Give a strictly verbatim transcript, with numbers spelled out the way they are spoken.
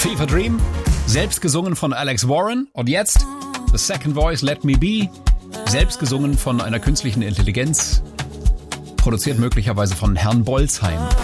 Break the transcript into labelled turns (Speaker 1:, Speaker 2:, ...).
Speaker 1: Fever Dream, selbst gesungen von Alex Warren. Und jetzt The Second Voice, Let Me Be, selbst gesungen von einer künstlichen Intelligenz, produziert möglicherweise von Herrn Bolzheim.